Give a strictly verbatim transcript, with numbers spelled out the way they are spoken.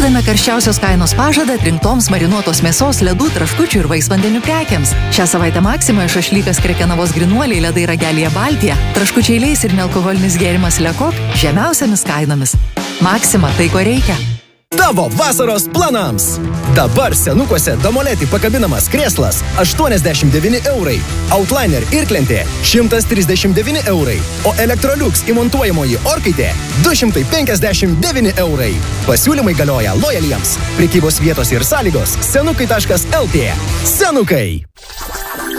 Skelbiame karščiausios kainos pažadą atrinktoms marinuotos mėsos, ledų, traškučių ir vaisvandenių prekiams. Šią savaitę Maksimoje šašlykas Krekenavos grynuoliai, ledai Ragelyje Baltija, traškučiai Leis ir nealkoholinis gėrimas Lekok žemiausiamis kainomis. Maksima, tai ko reikia. Tavo vasaros planams. Dabar senukuose Damoletį pakabinamas krėslas aštuoniasdešimt devyni eurai, Outliner irklentė šimtas trisdešimt devyni eurai, o Electrolux įmontuojamoji orkaitė du šimtai penkiasdešimt devyni eurai. Pasiūlymai galioja lojaliems. Prekybos vietos ir sąlygos senukai taškas lt. Senukai.